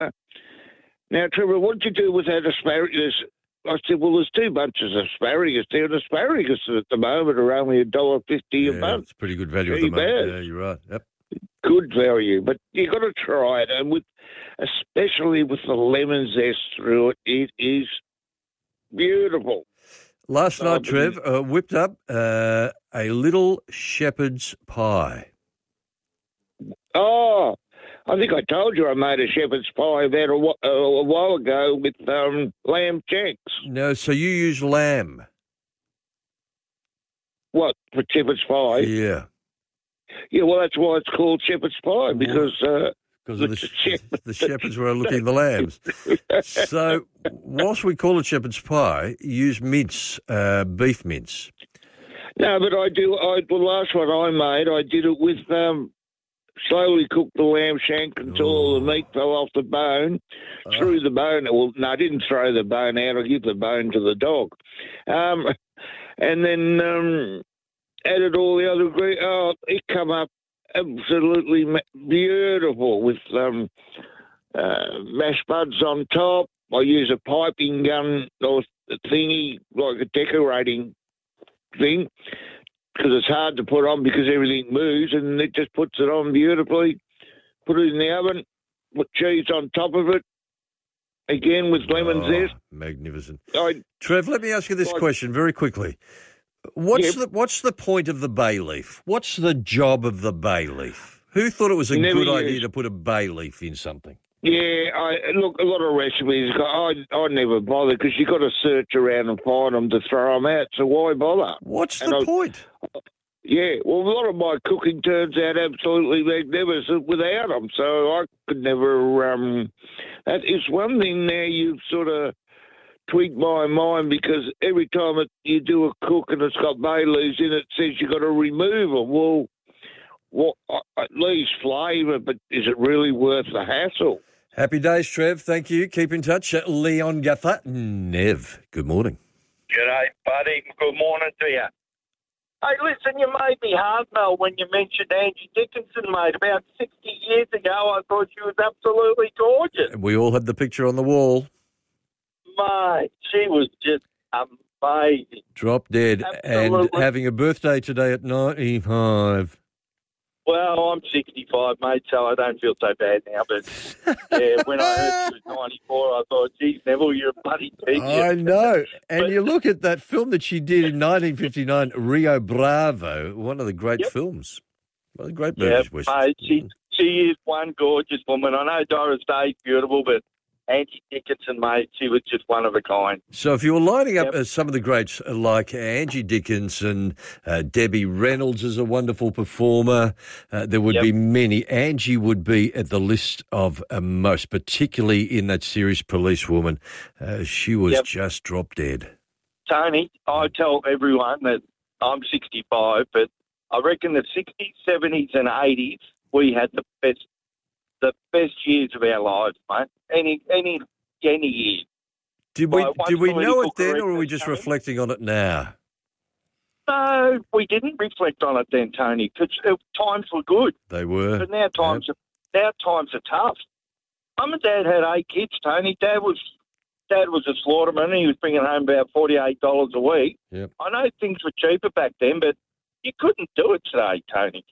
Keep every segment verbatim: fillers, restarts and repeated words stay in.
Now, Trevor, what did you do with that asparagus? I said, well, there's two bunches of asparagus there, and asparagus at the moment are only a dollar fifty a Yeah, month. it's pretty good value at Pretty the moment. bad. Yeah, you're right. Yep. Good value, but you got to try it, and with especially with the lemon zest through it, it is beautiful. Last night, Um, Trev, uh, whipped up uh, a little shepherd's pie. Oh, I think I told you I made a shepherd's pie about a, wh- a while ago with um, lamb shanks. No, so you use lamb. What, for shepherd's pie? Yeah. Yeah, well, that's why it's called shepherd's pie, because... Uh, Because of the, sh- the shepherds were looking at the lambs. So, whilst we call it shepherd's pie, use mince, uh, beef mince. No, but I do. I the last one I made, I did it with um, slowly cooked the lamb shank until all the meat fell off the bone. Oh. Threw the bone. Well, no, I didn't throw the bone out. I give the bone to the dog, um, and then um, added all the other ingredients. Oh, it come up absolutely beautiful with um, uh, mashed buds on top. I use a piping gun or thingy, like a decorating thing, because it's hard to put on because everything moves, and it just puts it on beautifully. Put it in the oven, put cheese on top of it, again with lemon Oh, zest. magnificent. I, Trev, let me ask you this like, question very quickly. What's Yep. the What's the point of the bay leaf? What's the job of the bay leaf? Who thought it was a Never good used. idea to put a bay leaf in something? Yeah, I look, a lot of recipes, I, I never bother because you got to search around and find them to throw them out, so why bother? What's And the I- point? Yeah, well, a lot of my cooking turns out absolutely magnificent without them, so I could never. Um, that is one thing now you've sort of tweaked my mind, because every time it, you do a cook and it's got bay leaves in it, it says you've got to remove them. Well, well, at least flavour, but is it really worth the hassle? Happy days, Trev. Thank you. Keep in touch. Uh, Leon Guther. Nev, good morning. G'day, buddy. Good morning to you. Hey, listen, you made me hard, Mel, when you mentioned Angie Dickinson, mate. About sixty years ago, I thought she was absolutely gorgeous. We all had the picture on the wall. Mate, she was just amazing. Drop dead. Absolutely. And having a birthday today at ninety-five. Well, I'm sixty-five, mate, so I don't feel so bad now. But, yeah, when I heard she was ninety-four, I thought, geez, Neville, you're a bloody genius. I know. And But- you look at that film that she did in nineteen fifty-nine, Rio Bravo, one of the great Yep. films. One of the great Yeah, movies. mate, she, she is one gorgeous woman. I know Doris Day's beautiful, but Angie Dickinson, mate, she was just one of a kind. So if you were lining up Yep. uh, some of the greats uh, like Angie Dickinson, uh, Debbie Reynolds is a wonderful performer. Uh, there would Yep. be many. Angie would be at the list of uh, most, particularly in that series Policewoman. Uh, she was Yep. just drop dead. Tony, I tell everyone that I'm sixty-five, but I reckon the sixties, seventies and eighties, we had the best the best years of our lives, mate. Any any any year. Did we Well, once did we know political it then, or are we correctness just came- reflecting on it now? No, we didn't reflect on it then, Tony, because times were good. They were. But now times are now times are tough. Mum and Dad had eight kids, Tony. Dad was Dad was a slaughterman. He was bringing home about forty-eight dollars a week. Yep. I know things were cheaper back then, but you couldn't do it today, Tony.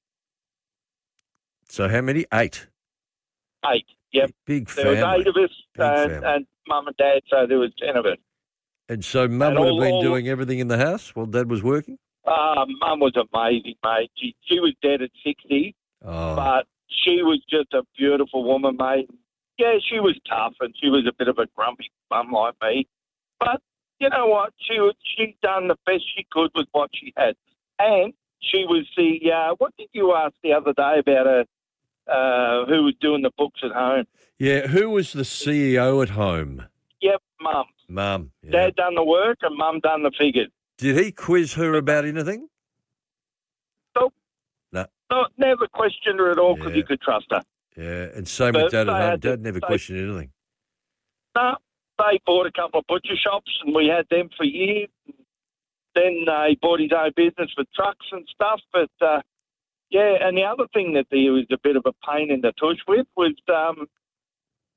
So how many? Eight. Eight. Yep. Big There family. was eight of us, Big and, family. and Mum and Dad, so there was ten of us. And so Mum and would have all- been all- doing everything in the house while Dad was working? Uh, Mum was amazing, mate. She, she was dead at sixty, Oh, but she was just a beautiful woman, mate. Yeah, she was tough, and she was a bit of a grumpy mum like me. But you know what? She was, she done the best she could with what she had. And she was the, uh, what did you ask the other day about her, uh, who was doing the books at home? yeah. Who was the C E O at home? Yep, Mum. Mum. Yeah. Dad done the work and Mum done the figures. Did he quiz her about anything? Nope. No. No, never questioned her at all because Yeah. you could trust her. Yeah, and same But with Dad they at home. had to- Dad never they- questioned anything. No, they bought a couple of butcher shops and we had them for years. Then uh, he bought his own business for trucks and stuff. But, uh, yeah, and the other thing that he was a bit of a pain in the tush with was um,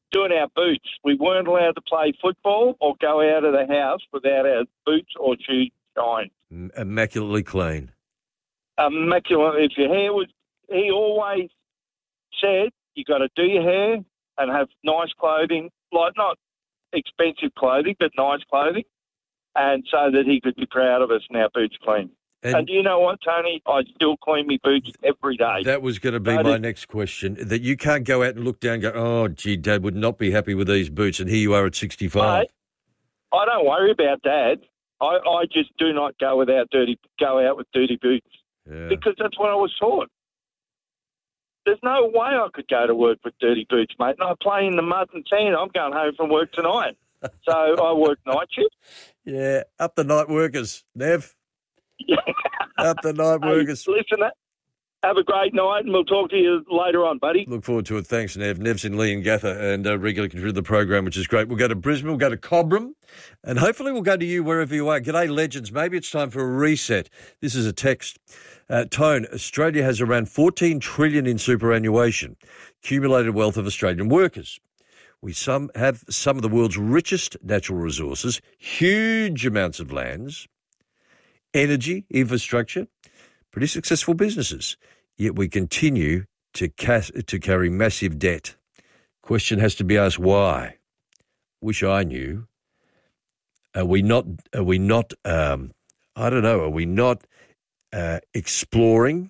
doing our boots. We weren't allowed to play football or go out of the house without our boots or shoes shined. Immaculately clean. Immaculate. If your hair was, he always said you got to do your hair and have nice clothing, like not expensive clothing, but nice clothing, and so that he could be proud of us and our boots clean. And, and you know what, Tony? I still clean my boots every day. That was going to be but my it, next question, that you can't go out and look down and go, oh, gee, Dad would not be happy with these boots, and here you are at sixty-five. Mate, I don't worry about Dad. I, I just do not go without dirty, go out with dirty boots yeah. because that's what I was taught. There's no way I could go to work with dirty boots, mate. And I play in the mud and sand. I'm going home from work tonight. So I work night shift. Yeah, up the night workers, Nev. Yeah. Up the night workers. Hey, listen, have a great night and we'll talk to you later on, buddy. Look forward to it. Thanks, Nev. Nev's in Leongatha and uh, regular contributor to the program, which is great. We'll go to Brisbane, we'll go to Cobram, and hopefully we'll go to you wherever you are. G'day, legends. Maybe it's time for a reset. This is a text. Uh, Tone, Australia has around fourteen trillion dollars in superannuation, accumulated wealth of Australian workers. We some have some of the world's richest natural resources, huge amounts of lands, energy, infrastructure, pretty successful businesses, yet we continue to, cas- to carry massive debt. Question has to be asked, why? Wish I knew. Are we not, are we not um, I don't know, are we not uh, exploring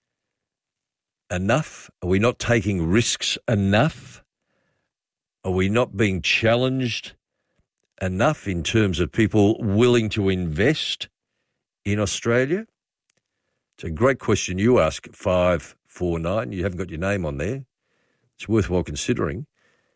enough? Are we not taking risks enough? Are we not being challenged enough in terms of people willing to invest in Australia? It's a great question you ask, five four nine. You haven't got your name on there. It's worthwhile considering.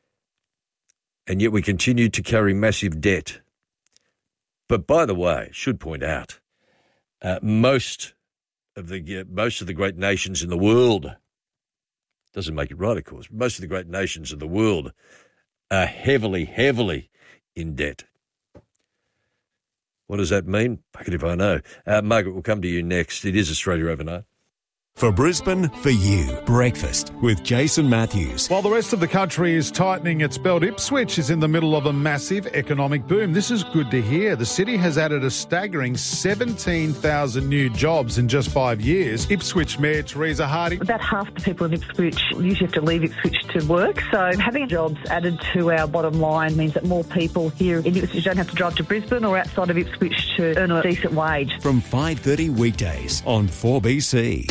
And yet we continue to carry massive debt. But by the way, should point out, uh, most of the uh, most of the great nations in the world, doesn't make it right, of course, most of the great nations in the world are heavily, heavily in debt. What does that mean? Bucket if I know. Uh, Margaret, we'll come to you next. It is Australia Overnight. For Brisbane, for you. Breakfast with Jason Matthews. While the rest of the country is tightening its belt, Ipswich is in the middle of a massive economic boom. This is good to hear. The city has added a staggering seventeen thousand new jobs in just five years. Ipswich Mayor Teresa Harding. About half the people in Ipswich usually have to leave Ipswich to work, so having jobs added to our bottom line means that more people here in Ipswich don't have to drive to Brisbane or outside of Ipswich to earn a decent wage. From five thirty weekdays on four B C.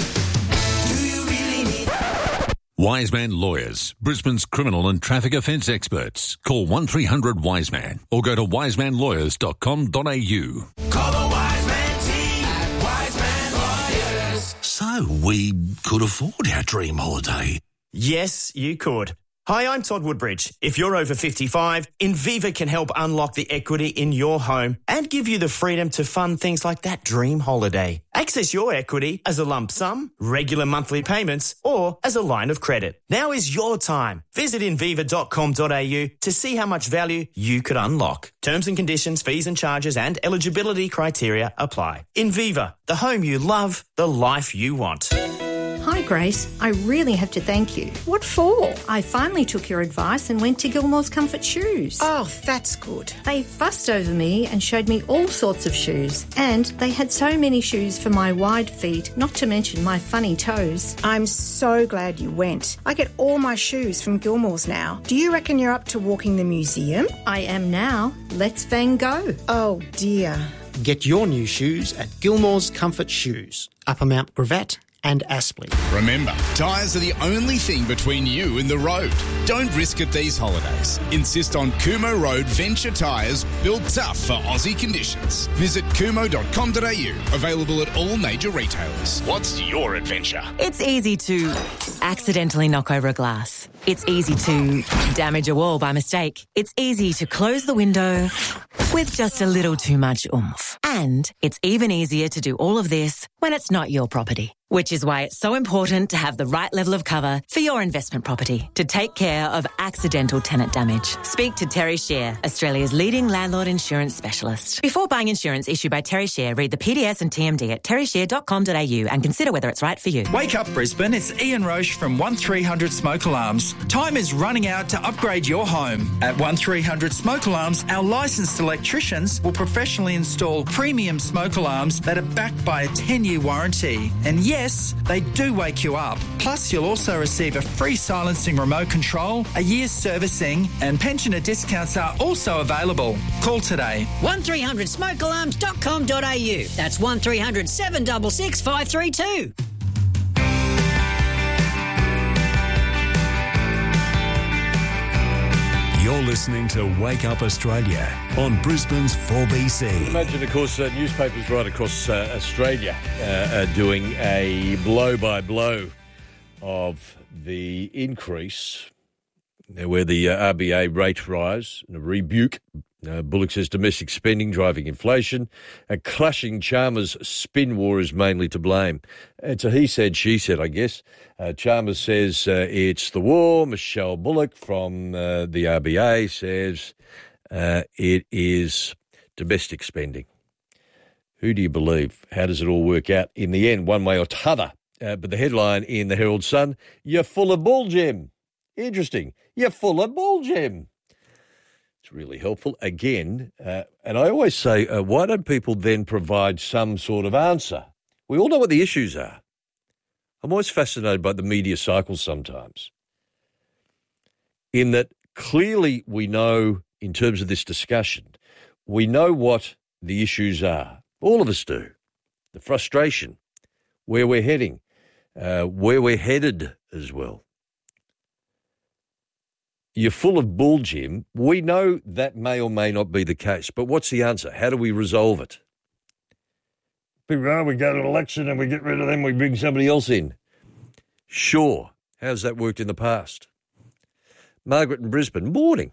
Wiseman Lawyers, Brisbane's criminal and traffic offence experts. Call one three hundred Wiseman or go to wiseman lawyers dot com dot a u. Call the Wiseman team at Wiseman Lawyers. So we could afford our dream holiday. Yes, you could. Hi, I'm Todd Woodbridge. If you're over fifty-five, Inviva can help unlock the equity in your home and give you the freedom to fund things like that dream holiday. Access your equity as a lump sum, regular monthly payments, or as a line of credit. Now is your time. Visit inviva dot com dot a u to see how much value you could unlock. Terms and conditions, fees and charges and eligibility criteria apply. Inviva, the home you love, the life you want. Hi Grace, I really have to thank you. What for? I finally took your advice and went to Gilmore's Comfort Shoes. Oh, that's good. They fussed over me and showed me all sorts of shoes. And they had so many shoes for my wide feet, not to mention my funny toes. I'm so glad you went. I get all my shoes from Gilmore's now. Do you reckon you're up to walking the museum? I am now. Let's Van Gogh. Oh dear. Get your new shoes at Gilmore's Comfort Shoes, Upper Mount Gravatt and Aspley. Remember, tyres are the only thing between you and the road. Don't risk it these holidays. Insist on Kumo Road Venture tyres, built tough for Aussie conditions. Visit kumo dot com dot a u. Available at all major retailers. What's your adventure? It's easy to accidentally knock over a glass. It's easy to damage a wall by mistake. It's easy to close the window with just a little too much oomph. And it's even easier to do all of this when it's not your property. Which is why it's so important to have the right level of cover for your investment property to take care of accidental tenant damage. Speak to Terry Shear, Australia's leading landlord insurance specialist. Before buying insurance issued by Terry Shear, read the P D S and T M D at terry shear dot com dot a u and consider whether it's right for you. Wake up Brisbane, it's Ian Roche from one three hundred Smoke Alarms. Time is running out to upgrade your home. At one three hundred Smoke Alarms, our licensed electricians will professionally install premium smoke alarms that are backed by a ten-year warranty. And yes, they do wake you up. Plus, you'll also receive a free silencing remote control, a year's servicing, and pensioner discounts are also available. Call today. one three hundred smoke alarms dot com dot a u. That's one three hundred seven six six five three two. You're listening to Wake Up Australia on Brisbane's four B C. Imagine, of course, uh, newspapers right across uh, Australia uh, are doing a blow-by-blow of the increase uh, where the uh, R B A rate rise and a rebuke. Uh, Bullock says domestic spending driving inflation. A clashing Chalmers spin war is mainly to blame. It's a he said, she said, I guess. Uh, Chalmers says uh, it's the war. Michelle Bullock from uh, the R B A says uh, it is domestic spending. Who do you believe? How does it all work out in the end, one way or t'other? Uh, but the headline in the Herald Sun, you're full of bull, Jim. Interesting. You're full of bull, Jim. It's really helpful. Again, uh, and I always say, uh, why don't people then provide some sort of answer? We all know what the issues are. I'm always fascinated by the media cycles sometimes, in that clearly we know, in terms of this discussion, we know what the issues are. All of us do. The frustration, where we're heading, uh, where we're headed as well. You're full of bull, Jim. We know that may or may not be the case, but what's the answer? How do we resolve it? We go to an election and we get rid of them, we bring somebody else in. Sure. How's that worked in the past? Margaret in Brisbane, morning.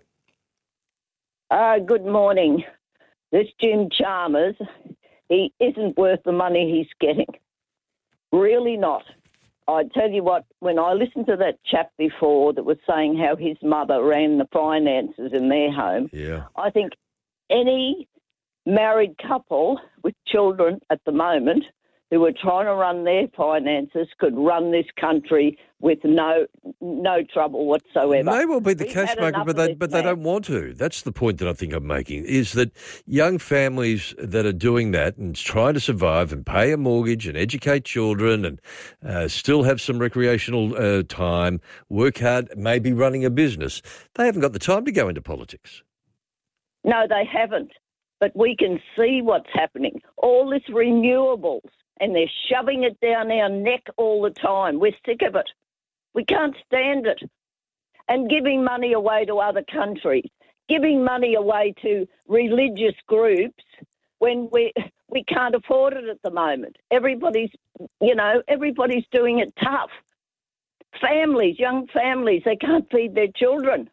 Uh, good morning. This Jim Chalmers, he isn't worth the money he's getting. Really not. I tell you what, when I listened to that chap before that was saying how his mother ran the finances in their home, yeah. I think any married couple with children at the moment who are trying to run their finances could run this country with no no trouble whatsoever. It may well be the We've case, had Margaret, enough but of they, this but they man. don't want to. That's the point that I think I'm making, is that young families that are doing that and trying to survive and pay a mortgage and educate children and uh, still have some recreational uh, time, work hard, maybe running a business, they haven't got the time to go into politics. No, they haven't. But we can see what's happening. All this renewables, and they're shoving it down our neck all the time. We're sick of it. We can't stand it. And giving money away to other countries, giving money away to religious groups when we we can't afford it at the moment. Everybody's, you know, everybody's doing it tough. Families, young families, they can't feed their children.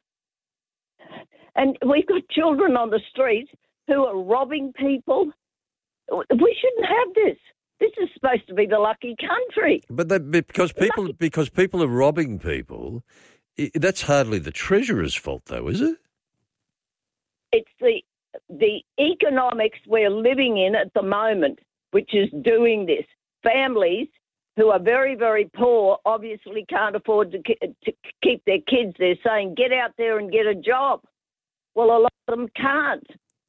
And we've got children on the street who are robbing people. We shouldn't have this. This is supposed to be the lucky country. But they, because people lucky. because people are robbing people, that's hardly the Treasurer's fault, though, is it? It's the the economics we're living in at the moment, which is doing this. Families who are very, very poor obviously can't afford to, to keep their kids there, saying, get out there and get a job. Well, a lot of them can't.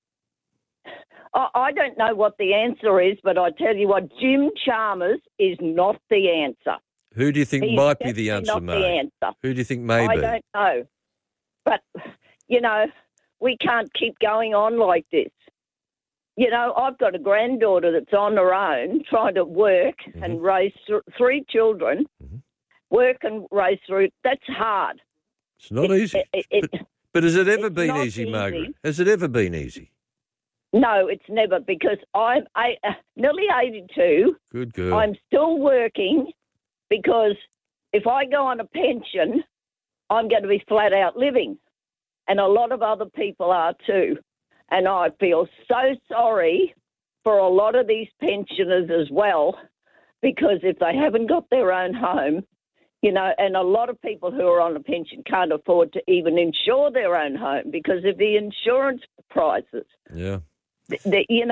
I don't know what the answer is, but I tell you what, Jim Chalmers is not the answer. Who do you think He's might be the answer, not May? the answer. Who do you think may I be? don't know. But, you know, we can't keep going on like this. You know, I've got a granddaughter that's on her own trying to work mm-hmm. and raise th- three children, mm-hmm. work and raise three. That's hard. It's not it, easy. It, it, but, but has it ever been easy, easy, Margaret? Has it ever been easy? No, it's never, because I'm I, uh, nearly eighty-two. Good girl. I'm still working because if I go on a pension, I'm going to be flat out living. And a lot of other people are too. And I feel so sorry for a lot of these pensioners as well, because if they haven't got their own home, you know, and a lot of people who are on a pension can't afford to even insure their own home because of the insurance prices. Yeah. The, you know,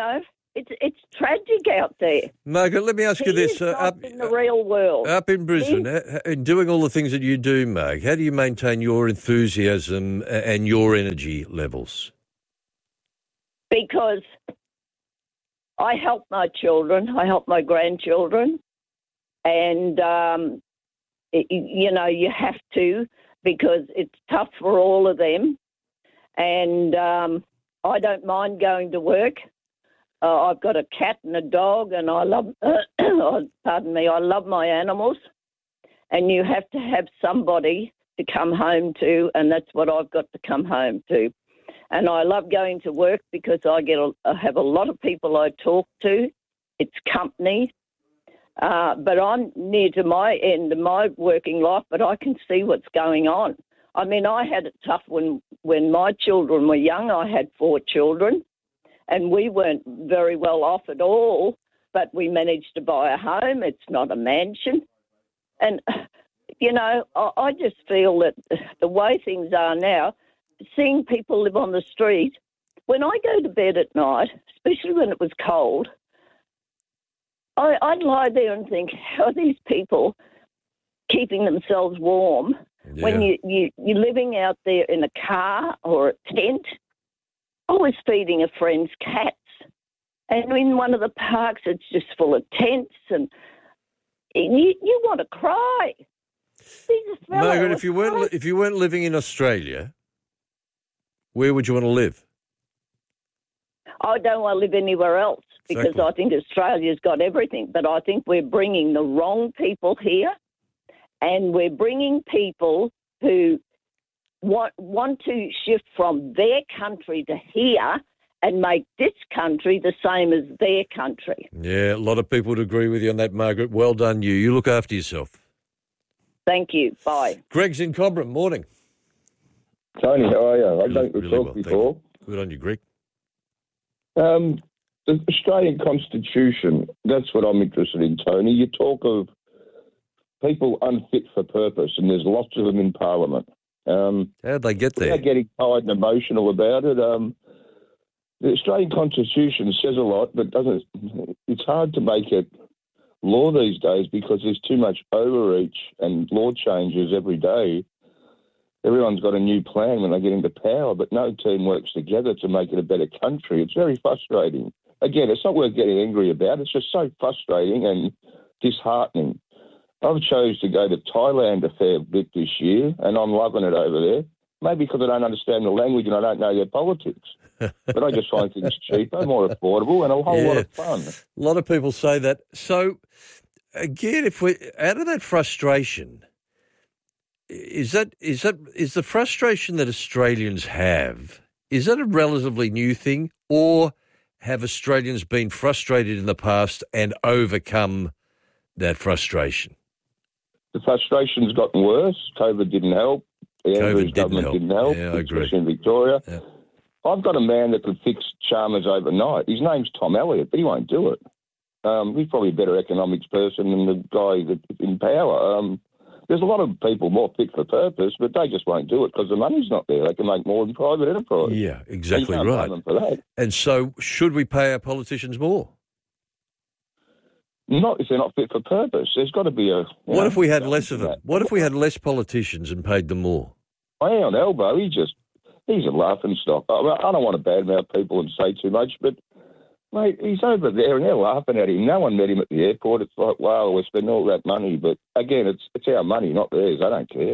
It's it's tragic out there. Margaret, let me ask you He this. is Uh, not up, in the real world. up in Brisbane, He- uh, in doing all the things that you do, Marg, how do you maintain your enthusiasm and your energy levels? Because I help my children, I help my grandchildren, and, um, it, you know, you have to because it's tough for all of them. And um, I don't mind going to work. Uh, I've got a cat and a dog, and I love, pardon me, I love my animals. And you have to have somebody to come home to, and that's what I've got to come home to. And I love going to work because I get a, I have a lot of people I talk to. It's company. Uh, but I'm near to my end of my working life, but I can see what's going on. I mean, I had it tough when, when my children were young. I had four children, and we weren't very well off at all, but we managed to buy a home. It's not a mansion. And, you know, I, I just feel that the way things are now, seeing people live on the street, when I go to bed at night, especially when it was cold, I, I'd lie there and think, how are these people keeping themselves warm Yeah. when you, you, you're living out there in a car or a tent? I was feeding a friend's cats, and in one of the parks, it's just full of tents, and you, you want to cry. These fellows Margaret, if are you weren't li- if you weren't living in Australia, where would you want to live? I don't want to live anywhere else because Exactly. I think Australia's got everything, but I think we're bringing the wrong people here, and we're bringing people who want, want to shift from their country to here and make this country the same as their country. Yeah, a lot of people would agree with you on that, Margaret. Well done, you. You look after yourself. Thank you. Bye. Greg's in Cobram. Morning. Tony, how are you? I Really- think we've really talked well, thank before. Good on you, Greg. Um, the Australian Constitution, that's what I'm interested in, Tony. You talk of people unfit for purpose, and there's lots of them in Parliament. Um, How'd they get there? Without getting tired and emotional about it, um, the Australian Constitution says a lot, but doesn't. It's hard to make it law these days because there's too much overreach and law changes every day. Everyone's got a new plan when they get into power, but no team works together to make it a better country. It's very frustrating. Again, it's not worth getting angry about. It's just so frustrating and disheartening. I've chose to go to Thailand a fair bit this year, and I'm loving it over there. Maybe because I don't understand the language and I don't know their politics. But I just find things cheaper, more affordable, and a whole lot Yeah. of fun. A lot of people say that. So, again, if we out of that frustration, is that is that is the frustration that Australians have? Is that a relatively new thing, or have Australians been frustrated in the past and overcome that frustration? The frustration's gotten worse. COVID didn't help. The COVID Andrews didn't government help. didn't help, Yeah, I agree. especially in Victoria. Yeah. I've got a man that could fix Chalmers overnight. His name's Tom Elliott, but he won't do it. Um, he's probably a better economics person than the guy that's in power. Um, there's a lot of people more fit for purpose, but they just won't do it because the money's not there. They can make more than private enterprise. Yeah, exactly And you can't right. blame them for that. And so, should we pay our politicians more? Not if they're not fit for purpose. There's got to be a... What if we had less of them? What if we had less politicians and paid them more? Ian Elbow, he just, he's a laughing stock. I, I don't want to badmouth people and say too much, but, mate, he's over there and they're laughing at him. No one met him at the airport. It's like, wow, we're spending all that money. But, again, it's it's our money, not theirs. I don't care.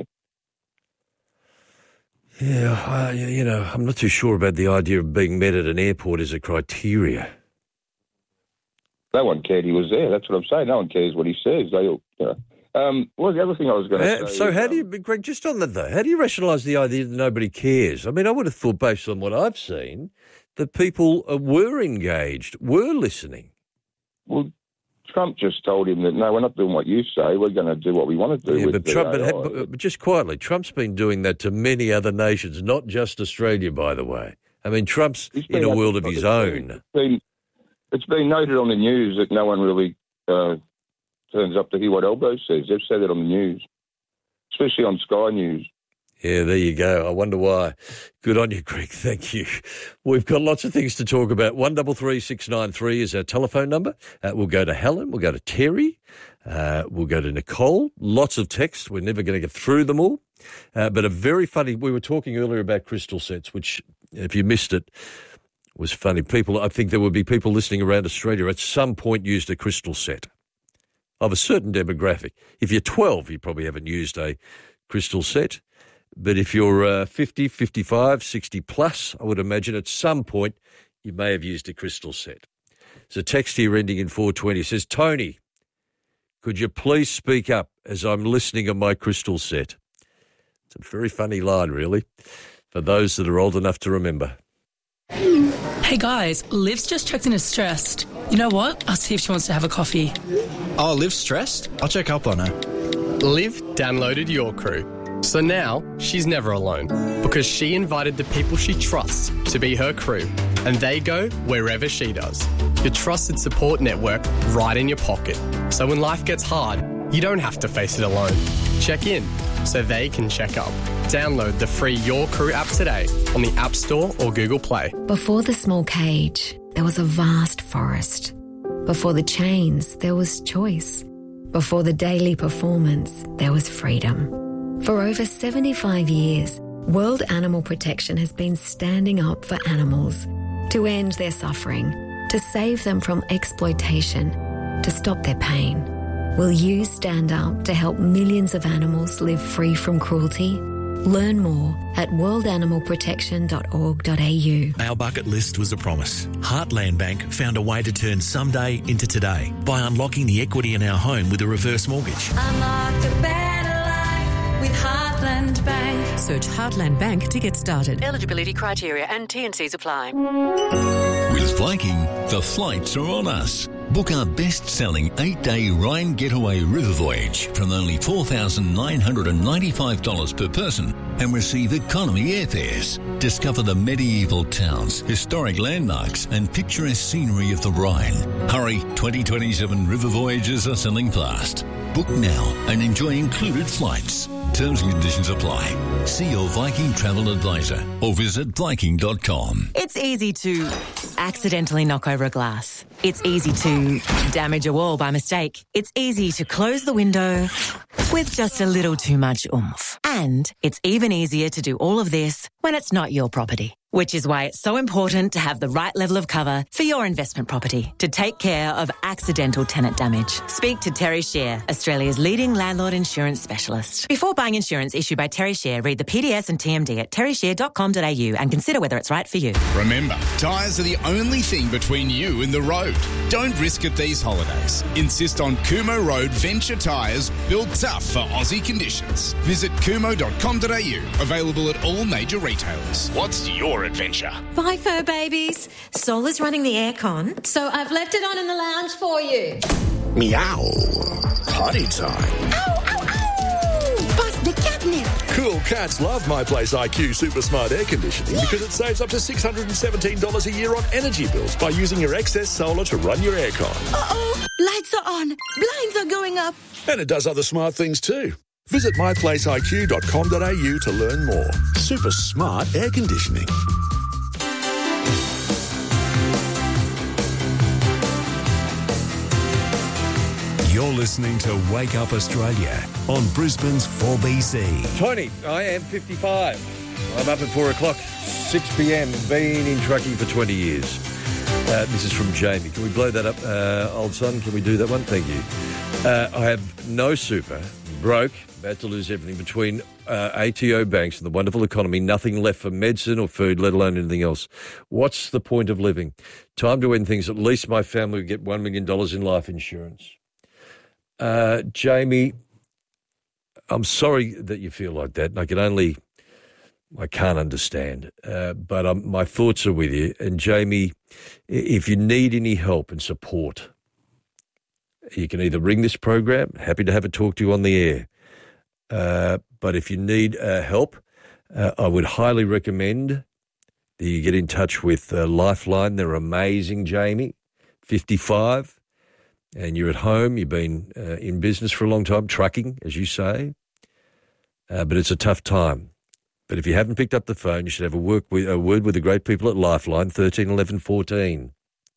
Yeah, I, you know, I'm not too sure about the idea of being met at an airport as a criteria. No one cared he was there. That's what I'm saying. No one cares what he says. They all, you know. Um, what was the other thing I was going to Uh, say? so is, how um, do you, Greg, just on that though, how do you rationalise the idea that nobody cares? I mean, I would have thought, based on what I've seen, that people uh, were engaged, were listening. Well, Trump just told him that, no, we're not doing what you say. We're going to do what we want to do Yeah, with but the Trump, but, A I. but, but just quietly, Trump's been doing that to many other nations, not just Australia, by the way. I mean, Trump's He's in been a world of up- his it's own. It's been, it's been noted on the news that no one really uh, turns up to hear what Elbow says. They've said it on the news, especially on Sky News. Yeah, there you go. I wonder why. Good on you, Greg. Thank you. We've got lots of things to talk about. one three three six nine three is our telephone number. Uh, we'll go to Helen. We'll go to Terry. Uh, we'll go to Nicole. Lots of texts. We're never going to get through them all. Uh, but a very funny, we were talking earlier about crystal sets, which, if you missed it, was funny. People, I think there would be people listening around Australia at some point used a crystal set of a certain demographic. If you're twelve, you probably haven't used a crystal set. But if you're uh, fifty, fifty-five, sixty plus, I would imagine at some point you may have used a crystal set. There's a text here ending in four twenty. It says, Tony, could you please speak up as I'm listening on my crystal set? It's a very funny line, really, for those that are old enough to remember. Hey guys, Liv's just checked in as stressed. You know what? I'll see if she wants to have a coffee. Oh, Liv's stressed? I'll check up on her. Liv downloaded Your Crew. So now she's never alone because she invited the people she trusts to be her crew and they go wherever she does. Your trusted support network right in your pocket. So when life gets hard, you don't have to face it alone. Check in so they can check up. Download the free Your Crew app today on the App Store or Google Play. Before the small cage, there was a vast forest. Before the chains, there was choice. Before the daily performance, there was freedom. For over seventy-five years, World Animal Protection has been standing up for animals to end their suffering, to save them from exploitation, to stop their pain. Will you stand up to help millions of animals live free from cruelty? Learn more at world animal protection dot org dot a u. Our bucket list was a promise. Heartland Bank found a way to turn someday into today by unlocking the equity in our home with a reverse mortgage. Unlock a better life with Heartland Bank. Search Heartland Bank to get started. Eligibility criteria and T and Cs apply. With Viking, the flights are on us. Book our best-selling eight-day Rhine Getaway River Voyage from only four thousand nine hundred ninety-five dollars per person and receive economy airfares. Discover the medieval towns, historic landmarks and picturesque scenery of the Rhine. Hurry, twenty twenty-seven river voyages are selling fast. Book now and enjoy included flights. Terms and conditions apply. See your Viking travel advisor or visit viking dot com. It's easy to accidentally knock over a glass. It's easy to damage a wall by mistake. It's easy to close the window with just a little too much oomph. And it's even easier to do all of this when it's not your property. Which is why it's so important to have the right level of cover for your investment property to take care of accidental tenant damage. Speak to Terry Shear, Australia's leading landlord insurance specialist. Before buying insurance issued by Terry Shear, read the P D S and T M D at terry shear dot com dot a u and consider whether it's right for you. Remember, tyres are the only thing between you and the road. Don't risk it these holidays. Insist on Kumo Road Venture Tyres, built tough for Aussie conditions. Visit kumo dot com dot a u. Available at all major retailers. What's your adventure? Bye, fur babies. Sol is running the aircon, so I've left it on in the lounge for you. Meow. Potty time. Ow, ow, ow! Bust the catnip. Cool cats love My Place I Q Super Smart Air Conditioning yeah. because it saves up to six hundred seventeen dollars a year on energy bills by using your excess solar to run your aircon. Uh-oh. Lights are on. Blinds are going up. And it does other smart things too. Visit my place I Q dot com dot a u to learn more. Super smart air conditioning. You're listening to Wake Up Australia on Brisbane's four B C. Tony, I am fifty-five. I'm up at four o'clock, six p.m. Been in trucking for twenty years. Uh, this is from Jamie. Can we blow that up, uh, old son? Can we do that one? Thank you. Uh, I have no super. Broke, about to lose everything between uh, A T O banks and the wonderful economy, nothing left for medicine or food, let alone anything else. What's the point of living? Time to end things. At least my family would get one million dollars in life insurance. Uh, Jamie, I'm sorry that you feel like that. I can only, I can't understand. Uh, but um, my thoughts are with you. And Jamie, if you need any help and support, you can either ring this program, happy to have a talk to you on the air. Uh, but if you need uh, help, uh, I would highly recommend that you get in touch with uh, Lifeline. They're amazing, Jamie, fifty-five, and you're at home. You've been uh, in business for a long time, trucking, as you say, uh, but it's a tough time. But if you haven't picked up the phone, you should have a, work with, a word with the great people at Lifeline, thirteen eleven fourteen.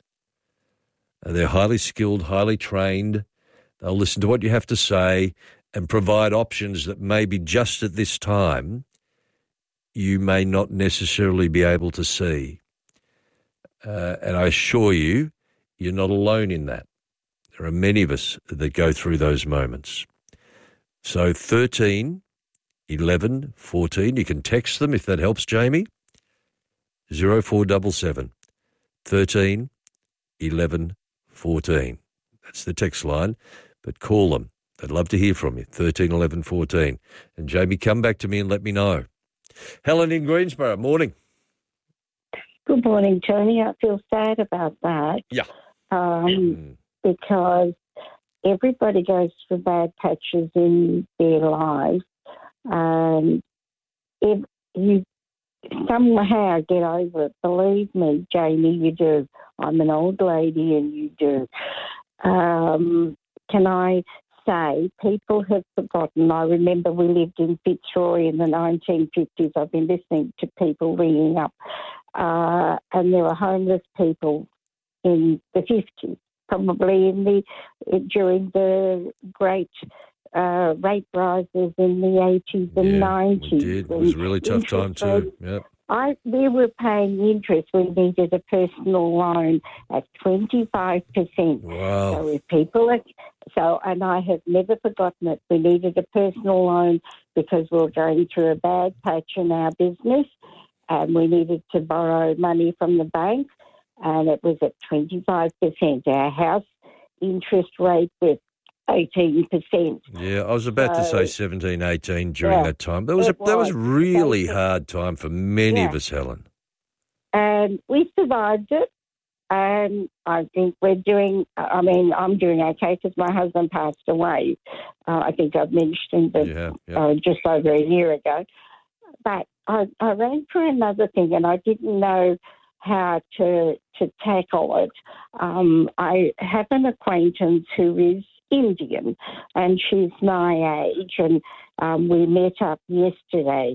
And they're highly skilled, highly trained. They'll listen to what you have to say and provide options that maybe just at this time you may not necessarily be able to see. Uh, and I assure you, you're not alone in that. There are many of us that go through those moments. So thirteen eleven fourteen, you can text them if that helps, Jamie. zero four seven seven thirteen eleven fourteen. That's the text line, but call them. They'd love to hear from you, thirteen eleven fourteen. And Jamie, come back to me and let me know. Helen in Greensboro, morning. Good morning, Tony. I feel sad about that. Yeah. Um, mm. Because everybody goes through bad patches in their lives. Um, if you somehow get over it, believe me, Jamie, you do. I'm an old lady and you do. Um, can I say people have forgotten? I remember we lived in Fitzroy in the nineteen fifties. I've been listening to people ringing up. Uh, and there were homeless people in the fifties, probably in the during the great uh, rape rises in the eighties and yeah, nineties. We did. It was a really tough time too. Yep. I, we were paying interest. We needed a personal loan at twenty-five percent. Wow. So if people are, so, and I have never forgotten it. We needed a personal loan because we were going through a bad patch in our business and we needed to borrow money from the bank, and it was at twenty-five percent. Our house interest rate was eighteen percent. Yeah, I was about so, to say seventeen, eighteen during yeah, that time. That was a was. that was a really hard time for many yeah. of us, Helen. And we survived it, and I think we're doing, I mean, I'm doing okay because my husband passed away. Uh, I think I've mentioned it yeah, yeah. uh, just over a year ago. But I, I ran for another thing, and I didn't know how to, to tackle it. Um, I have an acquaintance who is Indian, and she's my age, and um, we met up yesterday.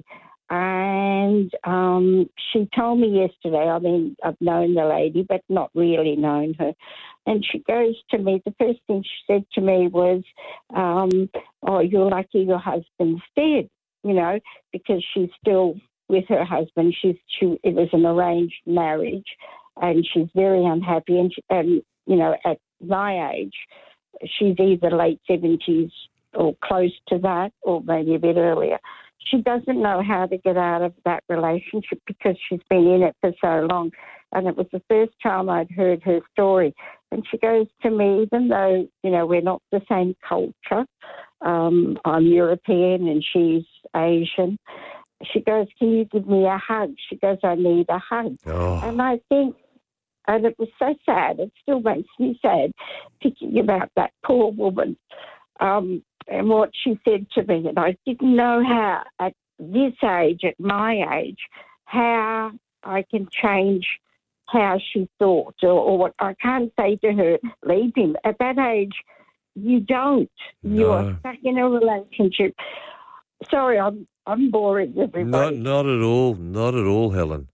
And um, she told me yesterday, I mean, I've known the lady, but not really known her. And she goes to me, the first thing she said to me was, um, oh, you're lucky your husband's dead, you know, because she's still with her husband. She's she It was an arranged marriage, and she's very unhappy. And, she, and you know, at my age, she's either late seventies or close to that, or maybe a bit earlier. She doesn't know how to get out of that relationship because she's been in it for so long. And it was the first time I'd heard her story. And she goes to me, even though, you know, we're not the same culture, um, I'm European and she's Asian, she goes, can you give me a hug? She goes, I need a hug. Oh. And I think, and it was so sad, it still makes me sad thinking about that poor woman. Um, and what she said to me, and I didn't know how, at this age, at my age, how I can change how she thought, or, or what I can't say to her, leave him. At that age, you don't. No. You're stuck in a relationship. Sorry, I'm I'm boring everybody. Not, not at all, not at all, Helen.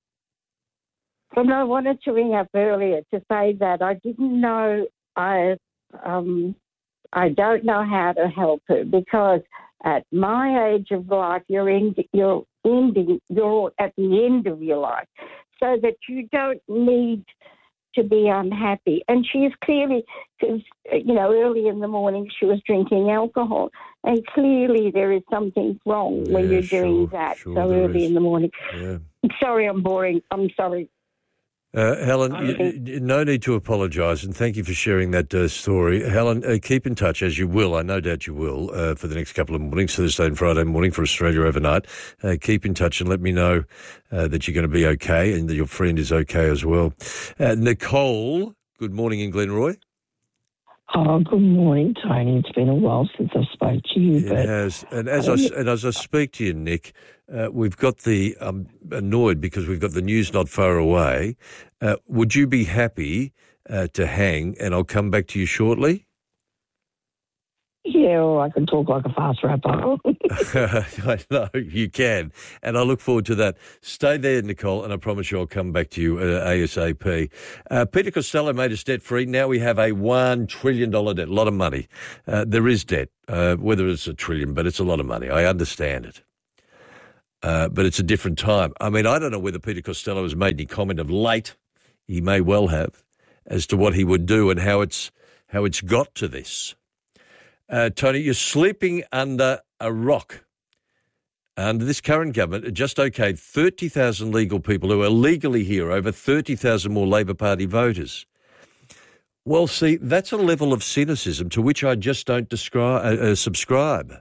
And I wanted to ring up earlier to say that I didn't know I um. I don't know how to help her because at my age of life, you're in, you're ending, you're at the end of your life, so that you don't need to be unhappy. And she is clearly, because you know, early in the morning she was drinking alcohol, and clearly there is something wrong yeah, when you're sure, doing that sure so early is. in the morning. Yeah. Sorry, I'm boring. I'm sorry. Uh, Helen, you, no need to apologise, and thank you for sharing that uh, story. Helen, uh, keep in touch, as you will, I no doubt you will, uh, for the next couple of mornings, Thursday and Friday morning for Australia Overnight. Uh, keep in touch and let me know uh, that you're going to be okay and that your friend is okay as well. Uh, Nicole, good morning in Glenroy. Oh, good morning, Tony. It's been a while since I spoke to you. It but has. And as I, and as I speak to you, Nick, uh, we've got the, I'm annoyed because we've got the news not far away. Uh, would you be happy uh, to hang, and I'll come back to you shortly? Yeah, well, I can talk like a fast rapper. I know, you can. And I look forward to that. Stay there, Nicole, and I promise you I'll come back to you uh, ASAP. Uh, Peter Costello made us debt-free. Now we have a one trillion dollars debt, a lot of money. Uh, there is debt, uh, whether it's a trillion, but it's a lot of money. I understand it. Uh, but it's a different time. I mean, I don't know whether Peter Costello has made any comment of late. He may well have, as to what he would do and how it's how it's got to this. Uh, Tony, you're sleeping under a rock. Under this current government, it just okayed thirty thousand legal people who are legally here, over thirty thousand more Labor Party voters. Well, see, that's a level of cynicism to which I just don't describe, uh, uh, subscribe.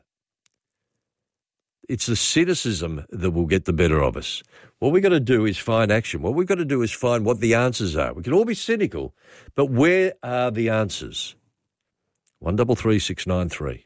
It's the cynicism that will get the better of us. What we've got to do is find action. What we've got to do is find what the answers are. We can all be cynical, but where are the answers? One double three six nine three.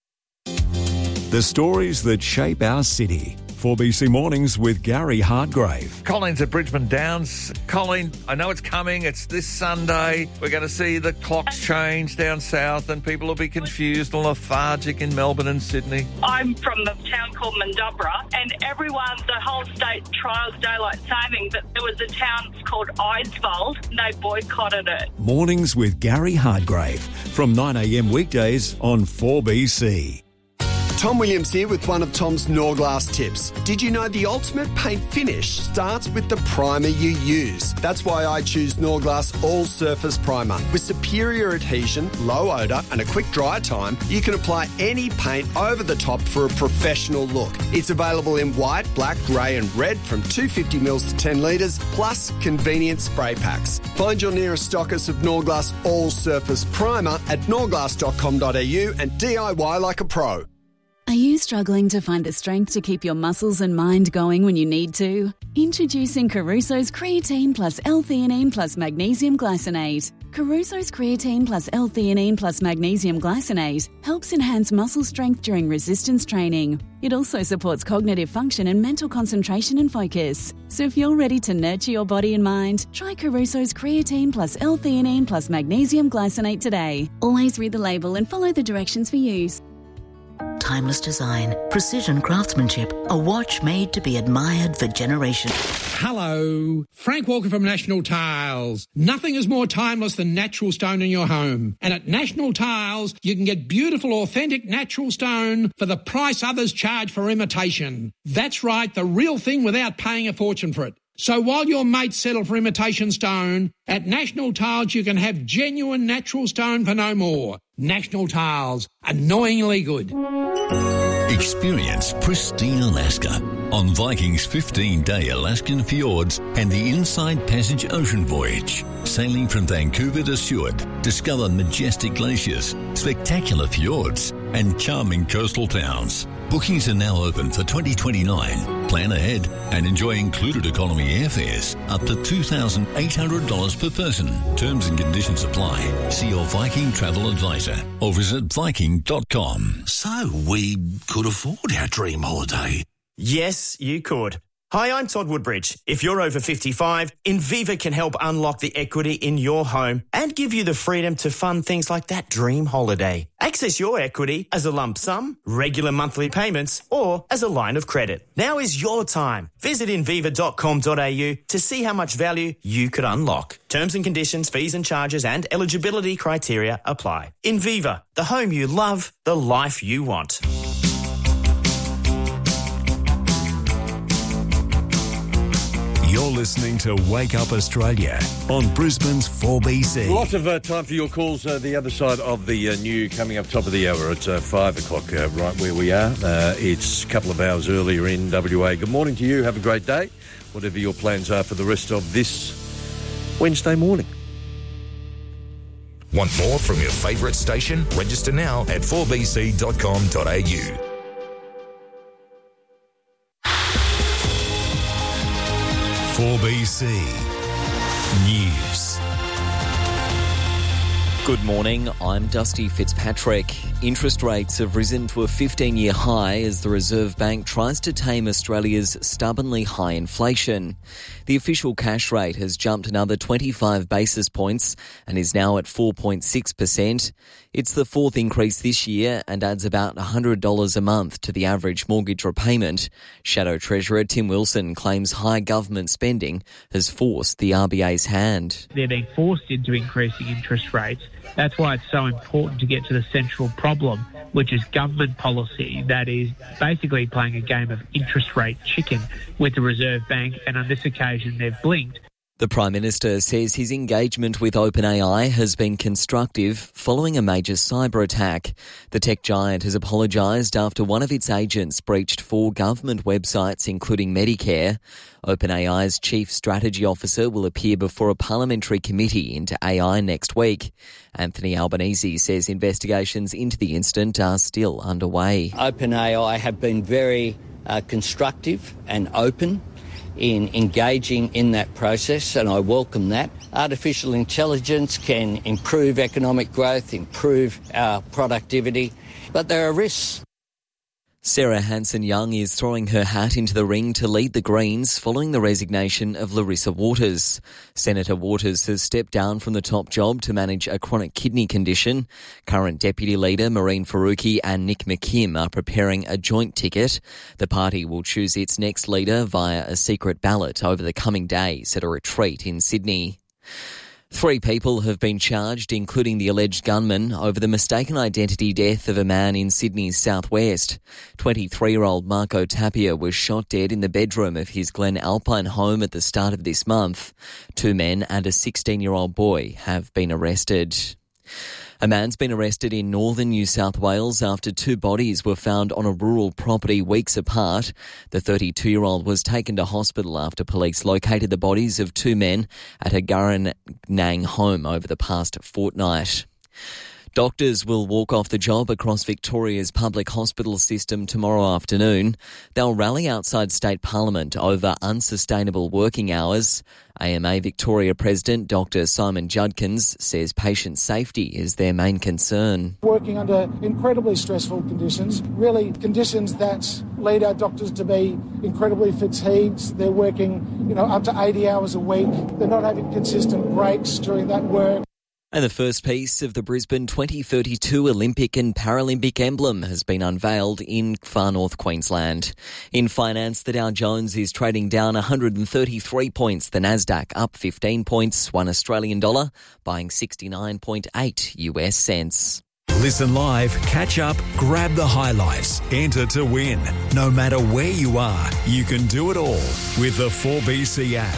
The stories that shape our city. four B C Mornings with Gary Hartgrave. Colin's at Bridgeman Downs. Colin, I know it's coming. It's this Sunday. We're going to see the clocks change down south and people will be confused and lethargic in Melbourne and Sydney. I'm from the town called Mandubra, and everyone, the whole state trials daylight saving, but there was a town called Eidsvold and they boycotted it. Mornings with Gary Hartgrave from nine a.m. weekdays on four B C. Tom Williams here with one of Tom's Norglass tips. Did you know the ultimate paint finish starts with the primer you use? That's why I choose Norglass All Surface Primer. With superior adhesion, low odour and a quick dry time, you can apply any paint over the top for a professional look. It's available in white, black, grey and red from two hundred fifty millilitres to ten litres, plus convenient spray packs. Find your nearest stockist of Norglass All Surface Primer at norglass dot com dot a u and D I Y like a pro. Are you struggling to find the strength to keep your muscles and mind going when you need to? Introducing Caruso's Creatine Plus L-Theanine Plus Magnesium Glycinate. Caruso's Creatine Plus L-Theanine Plus Magnesium Glycinate helps enhance muscle strength during resistance training. It also supports cognitive function and mental concentration and focus. So if you're ready to nurture your body and mind, try Caruso's Creatine Plus L-Theanine Plus Magnesium Glycinate today. Always read the label and follow the directions for use. Timeless design, precision craftsmanship, a watch made to be admired for generations. Hello, Frank Walker from National Tiles. Nothing is more timeless than natural stone in your home. And at National Tiles, you can get beautiful, authentic natural stone for the price others charge for imitation. That's right, the real thing without paying a fortune for it. So while your mates settle for imitation stone, at National Tiles you can have genuine natural stone for no more. National Tiles, annoyingly good. Experience pristine Alaska on Viking's fifteen-day Alaskan fjords and the Inside Passage ocean voyage. Sailing from Vancouver to Seward, discover majestic glaciers, spectacular fjords and charming coastal towns. Bookings are now open for twenty twenty-nine. Plan ahead and enjoy included economy airfares up to two thousand eight hundred dollars per person. Terms and conditions apply. See your Viking travel advisor or visit viking dot com. So we could afford our dream holiday. Yes, you could. Hi, I'm Todd Woodbridge. If you're over fifty-five, Inviva can help unlock the equity in your home and give you the freedom to fund things like that dream holiday. Access your equity as a lump sum, regular monthly payments, or as a line of credit. Now is your time. Visit inviva dot com dot a u to see how much value you could unlock. Terms and conditions, fees and charges and eligibility criteria apply. Inviva, the home you love, the life you want. You're listening to Wake Up Australia on Brisbane's four B C. A lot of uh, time for your calls uh, the other side of the uh, new coming up top of the hour at uh, five o'clock, uh, right where we are. Uh, it's a couple of hours earlier in W A. Good morning to you. Have a great day, whatever your plans are for the rest of this Wednesday morning. Want more from your favourite station? Register now at four b c dot com dot a u. four B C News. Good morning, I'm Dusty Fitzpatrick. Interest rates have risen to a fifteen-year high as the Reserve Bank tries to tame Australia's stubbornly high inflation. The official cash rate has jumped another twenty-five basis points and is now at four point six percent. It's the fourth increase this year and adds about one hundred dollars a month to the average mortgage repayment. Shadow Treasurer Tim Wilson claims high government spending has forced the R B A's hand. They're being forced into increasing interest rates. That's why it's so important to get to the central problem, which is government policy that is basically playing a game of interest rate chicken with the Reserve Bank, and on this occasion they've blinked. The Prime Minister says his engagement with OpenAI has been constructive following a major cyber attack. The tech giant has apologised after one of its agents breached four government websites, including Medicare. OpenAI's Chief Strategy Officer will appear before a parliamentary committee into A I next week. Anthony Albanese says investigations into the incident are still underway. OpenAI have been very uh, constructive and open in engaging in that process, and I welcome that. Artificial intelligence can improve economic growth, improve our productivity, but there are risks. Sarah Hanson-Young is throwing her hat into the ring to lead the Greens following the resignation of Larissa Waters. Senator Waters has stepped down from the top job to manage a chronic kidney condition. Current Deputy Leader Maureen Faruqi and Nick McKim are preparing a joint ticket. The party will choose its next leader via a secret ballot over the coming days at a retreat in Sydney. Three people have been charged, including the alleged gunman, over the mistaken identity death of a man in Sydney's southwest. twenty-three-year-old Marco Tapia was shot dead in the bedroom of his Glen Alpine home at the start of this month. Two men and a sixteen-year-old boy have been arrested. A man's been arrested in northern New South Wales after two bodies were found on a rural property weeks apart. The thirty-two-year-old was taken to hospital after police located the bodies of two men at a Gurranang home over the past fortnight. Doctors will walk off the job across Victoria's public hospital system tomorrow afternoon. They'll rally outside State Parliament over unsustainable working hours. A M A Victoria President Doctor Simon Judkins says patient safety is their main concern. Working under incredibly stressful conditions, really conditions that lead our doctors to be incredibly fatigued. They're working, you know, up to eighty hours a week. They're not having consistent breaks during that work. And the first piece of the Brisbane twenty thirty-two Olympic and Paralympic emblem has been unveiled in far north Queensland. In finance, the Dow Jones is trading down one hundred thirty-three points. The Nasdaq up fifteen points, one Australian dollar, buying sixty-nine point eight U S cents. Listen live, catch up, grab the highlights, enter to win. No matter where you are, you can do it all with the four B C app.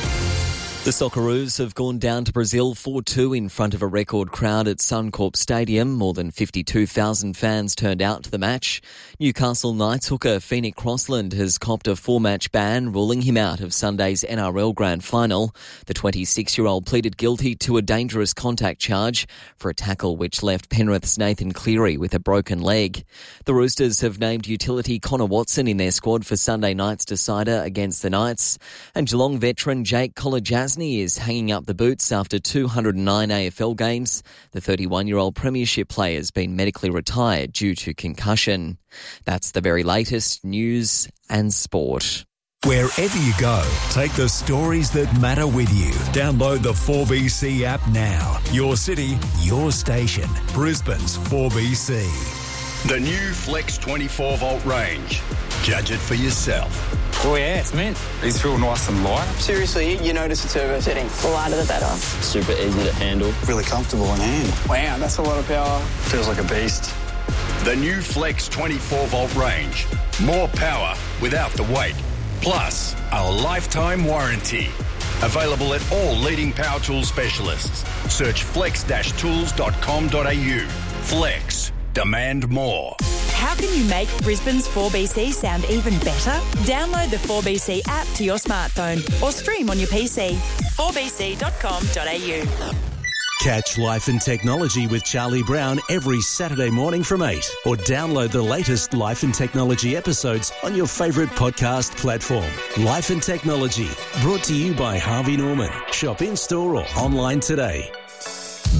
The Socceroos have gone down to Brazil four two in front of a record crowd at Suncorp Stadium. More than fifty-two thousand fans turned out to the match. Newcastle Knights hooker Phoenix Crossland has copped a four-match ban, ruling him out of Sunday's N R L Grand Final. The twenty-six-year-old pleaded guilty to a dangerous contact charge for a tackle which left Penrith's Nathan Cleary with a broken leg. The Roosters have named utility Connor Watson in their squad for Sunday night's decider against the Knights. And Geelong veteran Jake Kolodjasny is hanging up the boots after two hundred nine A F L games. The thirty-one-year-old premiership player has been medically retired due to concussion. That's the very latest news and sport. Wherever you go, take the stories that matter with you. Download the four B C app now. Your city, your station. Brisbane's four B C. The new Flex twenty-four volt range. Judge it for yourself. Oh yeah, it's mint. These feel nice and light. Seriously, you notice the turbo setting. The lighter the better. Super easy to handle. Really comfortable in hand. Wow, that's a lot of power. Feels like a beast. The new Flex twenty-four volt range. More power without the weight. Plus, a lifetime warranty. Available at all leading power tool specialists. Search flex dash tools dot com dot a u. Flex. Demand more. How can you make Brisbane's four B C sound even better? Download the four B C app to your smartphone or stream on your P C. four b c dot com dot a u. Catch Life and Technology with Charlie Brown every Saturday morning from eight, or download the latest Life and Technology episodes on your favourite podcast platform. Life and Technology, brought to you by Harvey Norman. Shop in-store or online today.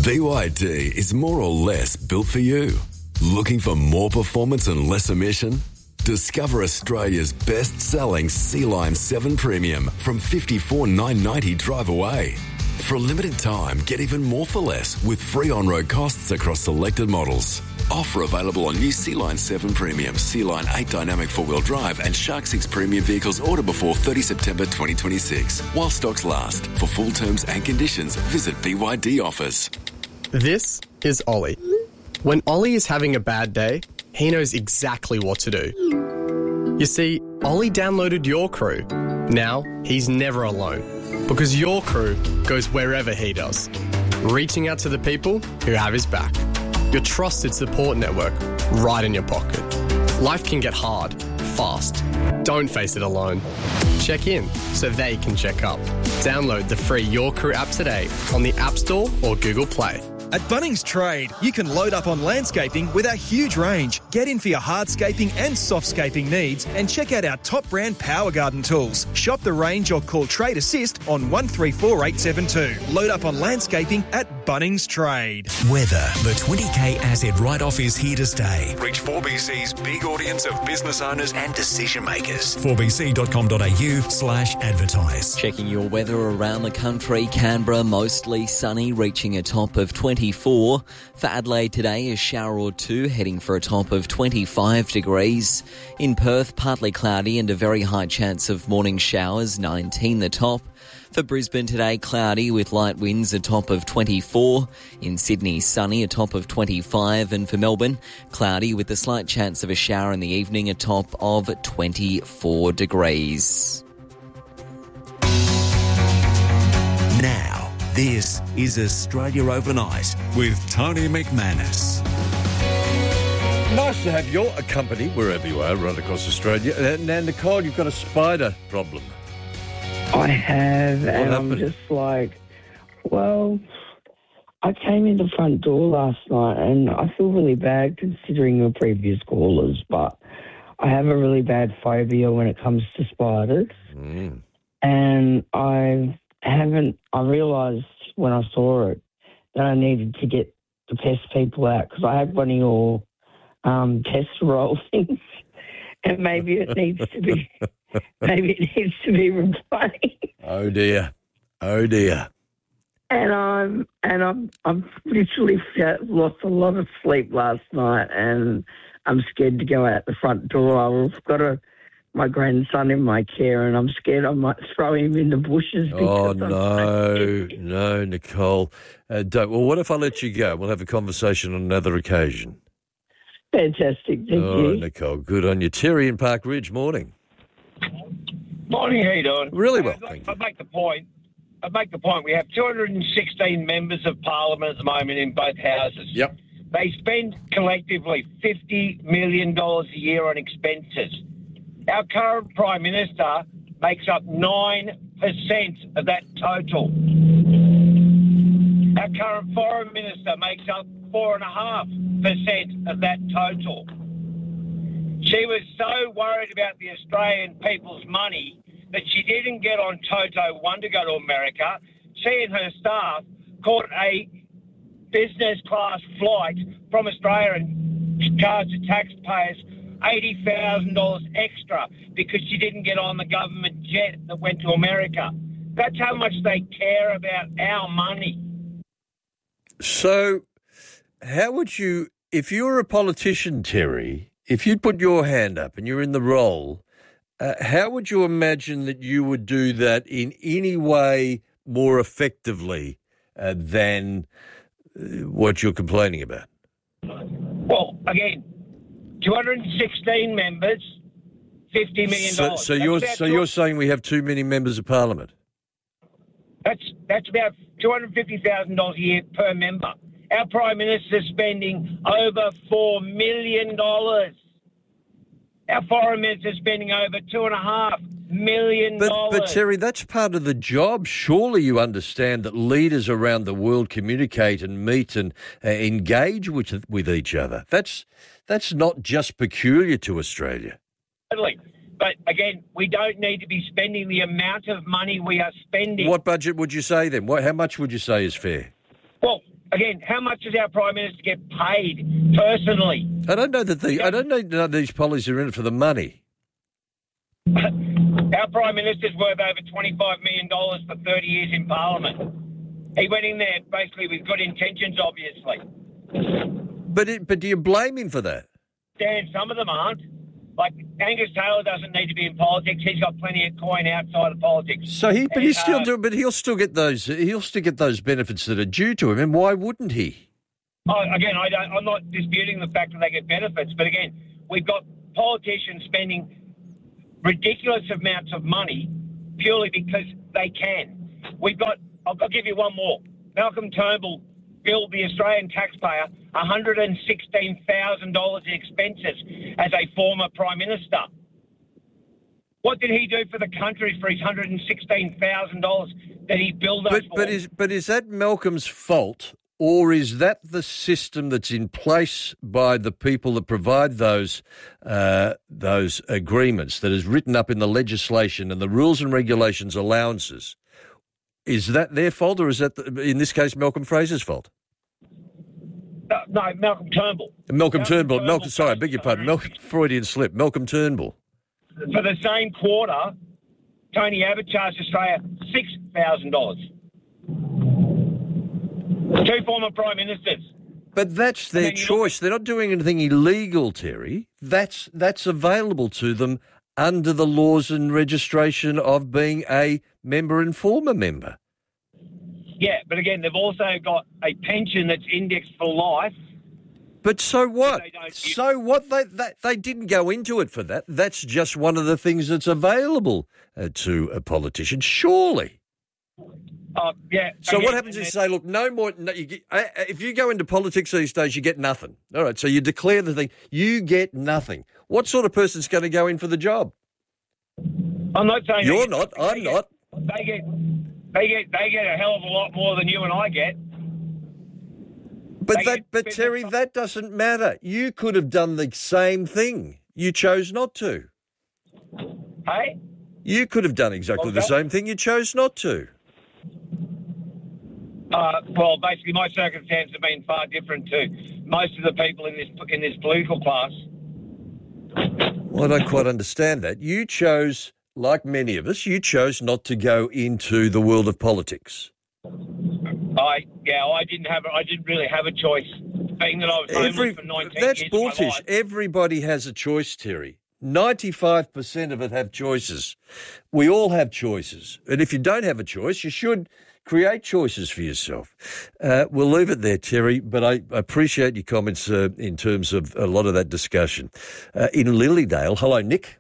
B Y D is more or less built for you. Looking for more performance and less emission? Discover Australia's best-selling Sea Lime seven Premium from fifty-four thousand nine hundred ninety dollars drive away. For a limited time, get even more for less with free on-road costs across selected models. Offer available on new Sea Line seven Premium, Sea Line eight Dynamic four-wheel drive and Shark six Premium vehicles. Order before thirtieth September twenty twenty-six. While stocks last. For full terms and conditions, visit B Y D Offers. This is Ollie. When Ollie is having a bad day, he knows exactly what to do. You see, Ollie downloaded Your Crew. Now, he's never alone, because Your Crew goes wherever he does, reaching out to the people who have his back. Your trusted support network right in your pocket. Life can get hard, fast. Don't face it alone. Check in so they can check up. Download the free Your Crew app today on the App Store or Google Play. At Bunnings Trade, you can load up on landscaping with our huge range. Get in for your hardscaping and softscaping needs and check out our top brand Power Garden tools. Shop the range or call Trade Assist on one three four eight seven two. Load up on landscaping at Bunnings Trade. Weather. The twenty K asset write-off is here to stay. Reach four B C's big audience of business owners and decision makers. four b c dot com dot a u slash advertise. Checking your weather around the country. Canberra, mostly sunny, reaching a top of twenty-four. For Adelaide today, a shower or two, heading for a top of twenty-five degrees. In Perth, partly cloudy and a very high chance of morning showers, nineteen the top. For Brisbane today, cloudy with light winds, a top of twenty-four. In Sydney, sunny, a top of twenty-five. And for Melbourne, cloudy with a slight chance of a shower in the evening, a top of twenty-four degrees. Now, this is Australia Overnight with Tony McManus. Nice to have your company wherever you are, right across Australia. Now, Nicole, you've got a spider problem. I have, What and happened? I'm just like, well, I came in the front door last night, and I feel really bad considering the previous callers, but I have a really bad phobia when it comes to spiders, Mm. and I haven't, I realised when I saw it that I needed to get the pest people out, because I had one of your um, pest roll things, and maybe it needs to be... Maybe it needs to be replaced. Oh dear, oh dear. And I'm and I'm I'm literally lost a lot of sleep last night, and I'm scared to go out the front door. I've got a my grandson in my care, and I'm scared I might throw him in the bushes. Oh because I'm no, no, Nicole. Uh, don't. Well, what if I let you go? We'll have a conversation on another occasion. Fantastic, thank oh, you. Nicole, good on you. Terry in Park Ridge, morning. Morning, how you doing? Really well, I'd, I'd make the point. I'd make the point. We have two hundred sixteen members of Parliament at the moment in both houses. Yep. They spend collectively fifty million dollars a year on expenses. Our current Prime Minister makes up nine percent of that total. Our current Foreign Minister makes up four point five percent of that total. She was so worried about the Australian people's money that she didn't get on Toto one to go to America. She and her staff caught a business class flight from Australia and charged the taxpayers eighty thousand dollars extra because she didn't get on the government jet that went to America. That's how much they care about our money. So, how would you, if you were a politician, Terry, if you'd put your hand up and you're in the role, uh, how would you imagine that you would do that in any way more effectively uh, than uh, what you're complaining about? Well, again, two hundred sixteen members, fifty million dollars. So, so you're so you're saying we have too many members of Parliament? That's that's about two hundred fifty thousand dollars a year per member. Our Prime Minister's spending over four million dollars. Our Foreign Minister's spending over two and a half million But, dollars. but Terry, that's part of the job. Surely you understand that leaders around the world communicate and meet and uh, engage with with each other. That's that's not just peculiar to Australia. Totally. But again, we don't need to be spending the amount of money we are spending. What budget would you say then? What, how much would you say is fair? Well, Again, how much does our Prime Minister get paid personally? I don't know that the I don't know that these pollies are in it for the money. Our Prime Minister's worth over twenty-five million dollars for thirty years in Parliament. He went in there basically with good intentions, obviously. But it, but do you blame him for that? Dan, some of them aren't. Like, Angus Taylor doesn't need to be in politics. He's got plenty of coin outside of politics. So he, but and, he's still uh, doing. But he'll still get those. He'll still get those benefits that are due to him. And why wouldn't he? Oh, again, I don't, I'm not disputing the fact that they get benefits, but again, we've got politicians spending ridiculous amounts of money purely because they can. We've got. I'll, I'll give you one more. Malcolm Turnbull billed the Australian taxpayer one hundred sixteen thousand dollars in expenses as a former Prime Minister. What did he do for the country for his one hundred sixteen thousand dollars that he billed us But for? but is but is that Malcolm's fault, or is that the system that's in place by the people that provide those uh, those agreements, that is written up in the legislation and the rules and regulations allowances? Is that their fault, or is that, the, in this case, Malcolm Fraser's fault? No, no, Malcolm Turnbull. Malcolm, Malcolm Turnbull. Turnbull. Malcolm, sorry, I beg your pardon. Malcolm, Freudian slip. Malcolm Turnbull. For the same quarter, Tony Abbott charged Australia six thousand dollars. Two former Prime Ministers. But that's their choice. They're not doing anything illegal, Terry. That's that's available to them under the laws and registration of being a member and former member. Yeah, but again, they've also got a pension that's indexed for life. But so what? So what? They, they they didn't go into it for that. That's just one of the things that's available uh, to a politician, surely. Uh, yeah. So again, what happens is say, look, no more. No, you get, uh, if you go into politics these days, you get nothing. All right, so you declare the thing, you get nothing. What sort of person's going to go in for the job? I'm not saying you're they, not. They I'm get, not. They get, they get, they get a hell of a lot more than you and I get. But they that, get, but Terry, that doesn't matter. You could have done the same thing. You chose not to. Hey. You could have done exactly the same thing. You chose not to. Uh, well, basically, my circumstances have been far different to most of the people in this in this political class. Well, I don't quite understand that. You chose, like many of us, you chose not to go into the world of politics. I yeah, I didn't have I didn't really have a choice, being that I was homeless Every, for nineteen that's years of my bullish. life. Everybody has a choice, Terry. ninety-five percent of it have choices. We all have choices. And if you don't have a choice, you should create choices for yourself. Uh, we'll leave it there, Terry, but I appreciate your comments uh, in terms of a lot of that discussion. Uh, in Lilydale, hello, Nick.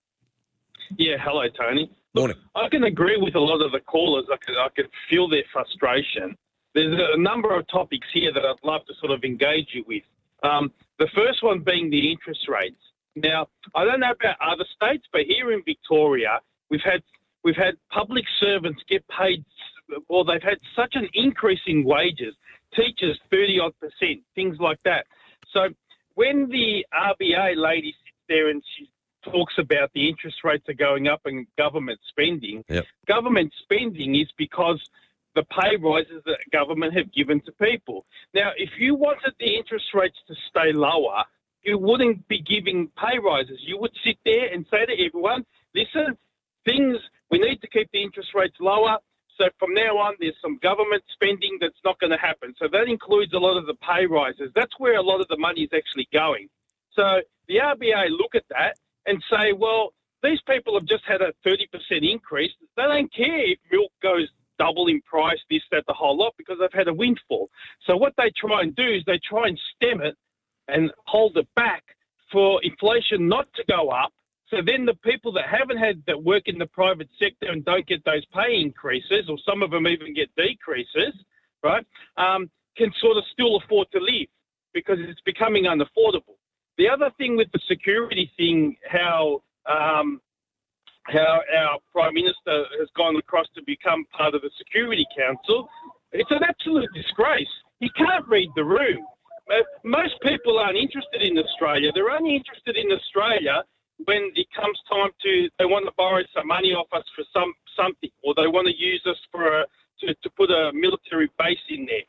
Yeah, hello, Tony. Morning. Look, I can agree with a lot of the callers. I could, I could feel their frustration. There's a number of topics here that I'd love to sort of engage you with. Um, the first one being the interest rates. Now, I don't know about other states, but here in Victoria, we've had we've had public servants get paid, well, they've had such an increase in wages, teachers thirty odd percent, things like that. So when the R B A lady sits there and she talks about the interest rates are going up and government spending, yep. government spending is because the pay rises that government have given to people. Now, if you wanted the interest rates to stay lower, you wouldn't be giving pay rises. You would sit there and say to everyone, listen, things, we need to keep the interest rates lower. So from now on, there's some government spending that's not going to happen. So that includes a lot of the pay rises. That's where a lot of the money is actually going. So the R B A look at that and say, well, these people have just had a thirty percent increase. They don't care if milk goes double in price, this, that, the whole lot, because they've had a windfall. So what they try and do is they try and stem it and hold it back for inflation not to go up. So then the people that haven't had that work in the private sector and don't get those pay increases, or some of them even get decreases, right, um, can sort of still afford to live because it's becoming unaffordable. The other thing with the security thing, how um, how our Prime Minister has gone across to become part of the Security Council, it's an absolute disgrace. He can't read the room. Most people aren't interested in Australia. They're only interested in Australia when it comes time to, they want to borrow some money off us for some something, or they want to use us for a, to, to put a military base in there. If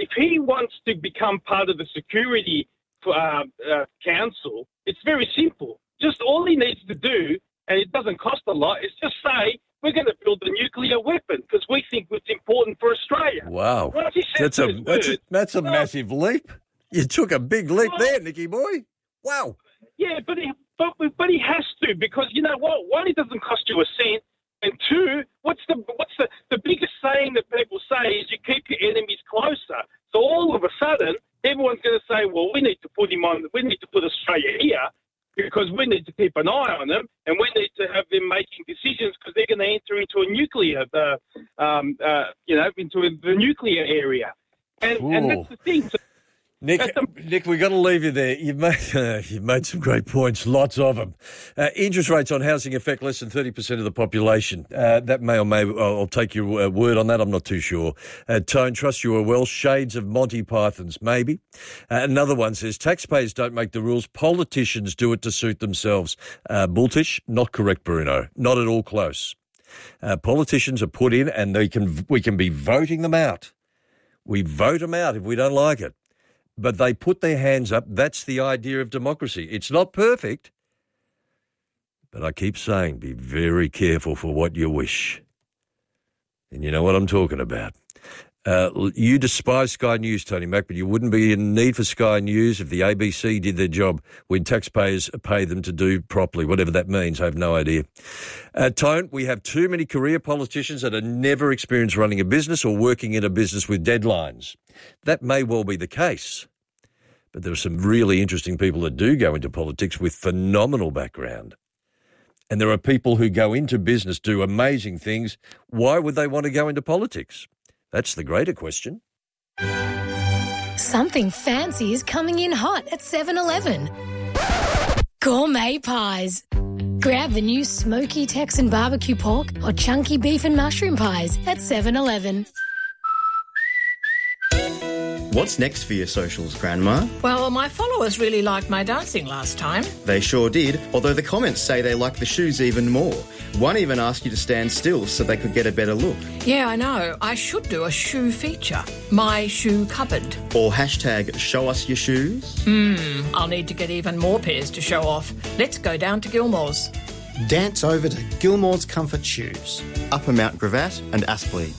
if he wants to become part of the Security uh, uh, Council, it's very simple. Just all he needs to do, and it doesn't cost a lot, is just say, we're going to build a nuclear weapon because we think it's important for Australia. Wow. Once he says That's a, those that's a, words, that's a well, massive leap. You took a big leap well, there, Nicky boy. Wow. Yeah, but he, but, but he has to, because you know what? One, it doesn't cost you a cent. And two, what's the what's the, the biggest saying that people say is you keep your enemies closer. So all of a sudden, everyone's going to say, well, we need to put him on, we need to put Australia here because we need to keep an eye on them, and we need to have them making decisions because they're going to enter into a nuclear, uh, um, uh, you know, into a, the nuclear area. And, and that's the thing. So, Nick, Nick, we've got to leave you there. You've made, uh, you've made some great points, lots of them. Uh, interest rates on housing affect less than thirty percent of the population. Uh, that may or may, I'll take your uh, word on that, I'm not too sure. Uh, Tone, trust you are well, shades of Monty Python's, maybe. Uh, another one says, taxpayers don't make the rules, politicians do it to suit themselves. Uh, Bulltish, not correct, Bruno, not at all close. Uh, politicians are put in and they can we can be voting them out. We vote them out if we don't like it. But they put their hands up. That's the idea of democracy. It's not perfect, but I keep saying be very careful for what you wish. And you know what I'm talking about. Uh, you despise Sky News, Tony Mack, but you wouldn't be in need for Sky News if the A B C did their job when taxpayers pay them to do properly, whatever that means. I have no idea. Uh, Tone, we have too many career politicians that are never experienced running a business or working in a business with deadlines. That may well be the case, but there are some really interesting people that do go into politics with phenomenal background. And there are people who go into business, do amazing things. Why would they want to go into politics? That's the greater question. Something fancy is coming in hot at seven eleven. Gourmet pies. Grab the new smoky Texan barbecue pork or chunky beef and mushroom pies at seven eleven. What's next for your socials, Grandma? Well, my followers really liked my dancing last time. They sure did, although the comments say they like the shoes even more. One even asked you to stand still so they could get a better look. Yeah, I know. I should do a shoe feature. My shoe cupboard. Or hashtag show us your shoes. Hmm, I'll need to get even more pairs to show off. Let's go down to Gilmore's. Dance over to Gilmore's Comfort Shoes. Upper Mount Gravatt and Aspley.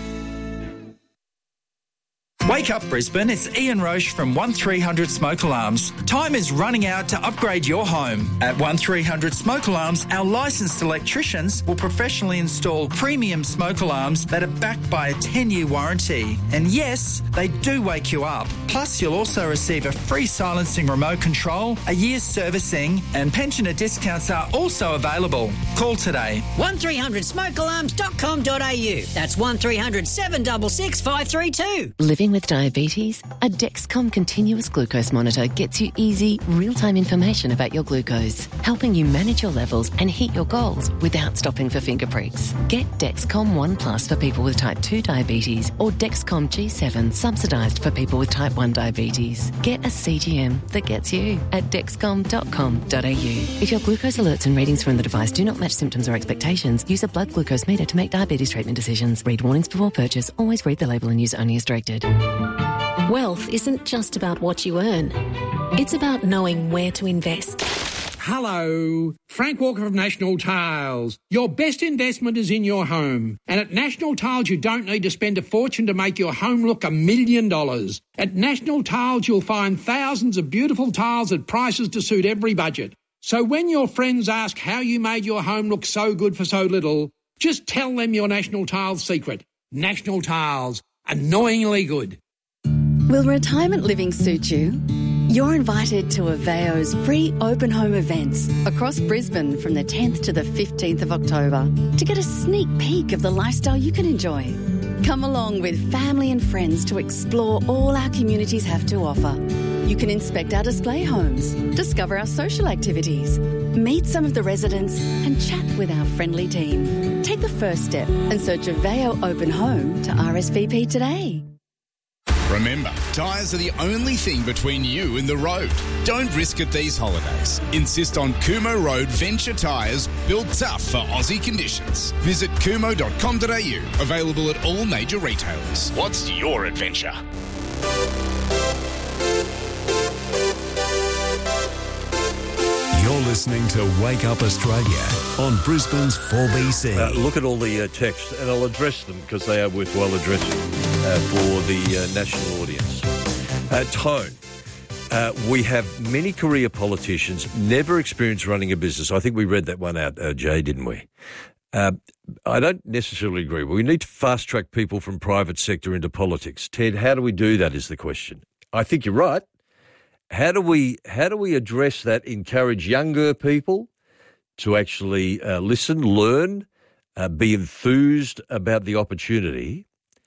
Wake up, Brisbane. It's Ian Roche from one three hundred Smoke Alarms. Time is running out to upgrade your home. At one three hundred Smoke Alarms, our licensed electricians will professionally install premium smoke alarms that are backed by a ten-year warranty. And yes, they do wake you up. Plus, you'll also receive a free silencing remote control, a year's servicing, and pensioner discounts are also available. Call today. one three hundred smoke alarms dot com dot a u. That's one three hundred seven six six five three two. Living with diabetes? A Dexcom continuous glucose monitor gets you easy, real-time information about your glucose, helping you manage your levels and hit your goals without stopping for finger pricks. Get Dexcom One Plus for people with type two diabetes or Dexcom G seven subsidised for people with type one diabetes. Get a C G M that gets you at dexcom dot com dot a u. If your glucose alerts and readings from the device do not match symptoms or expectations, use a blood glucose meter to make diabetes treatment decisions. Read warnings before purchase. Always read the label and use only as directed. Wealth isn't just about what you earn. It's about knowing where to invest. Hello, Frank Walker of National Tiles. Your best investment is in your home. And at National Tiles, you don't need to spend a fortune to make your home look a million dollars. At National Tiles, you'll find thousands of beautiful tiles at prices to suit every budget. So when your friends ask how you made your home look so good for so little, just tell them your National Tiles secret. National Tiles. Annoyingly good. Will retirement living suit you? You're invited to Aveo's free open home events across Brisbane from the tenth to the fifteenth of October to get a sneak peek of the lifestyle you can enjoy. Come along with family and friends to explore all our communities have to offer. You can inspect our display homes, discover our social activities, meet some of the residents and chat with our friendly team. Take the first step and search Aveo Open Home to R S V P today. Remember, tyres are the only thing between you and the road. Don't risk it these holidays. Insist on Kumo Road Venture tyres, built tough for Aussie conditions. Visit kumo dot com dot a u, available at all major retailers. What's your adventure? listening to Wake Up Australia on Brisbane's four B C. Uh, look at all the uh, texts, and I'll address them because they are worthwhile addressing uh, for the uh, national audience. Uh, Tone, uh, we have many career politicians, never experienced running a business. I think we read that one out, uh, Jay, didn't we? Uh, I don't necessarily agree. We need to fast-track people from private sector into politics. Ted, how do we do that is the question. I think you're right. How do we how do we address that, encourage younger people to actually uh, listen, learn, uh, be enthused about the opportunity